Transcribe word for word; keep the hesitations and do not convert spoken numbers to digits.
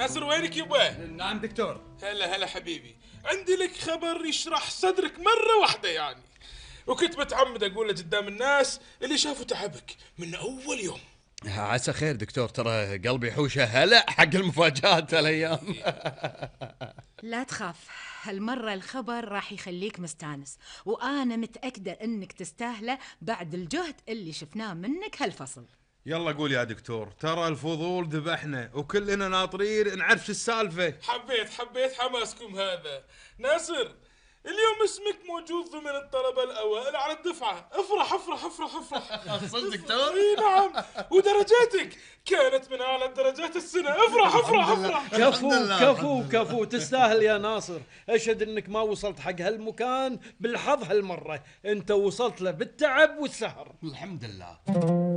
ناصر وينك يبا؟ نعم دكتور. هلا هلا حبيبي، عندي لك خبر يشرح صدرك مرة واحدة يعني، وكنت متعمد أقوله قدام الناس اللي شافوا تعبك من أول يوم. عسى خير دكتور، ترى قلبي حوشه هلا حق المفاجآت هالايام. لا تخاف، هالمرة الخبر راح يخليك مستانس، وأنا متأكدة أنك تستاهله بعد الجهد اللي شفناه منك هالفصل. يلا قول يا دكتور، ترى الفضول ذبحنا وكلنا ناطرين نعرف شو السالفة. حبيت حبيت حماسكم هذا. ناصر، اليوم اسمك موجود ضمن الطلبة الأوائل على الدفعة، افرح افرح افرح افرح. صدق دكتور؟ اي نعم، ودرجاتك كانت من أعلى درجات السنة، افرح افرح افرح. كفو كفو كفو، تستاهل يا ناصر. اشهد انك ما وصلت حق هالمكان بالحظ هالمرة، انت وصلت له بالتعب والسهر. الحمد لله.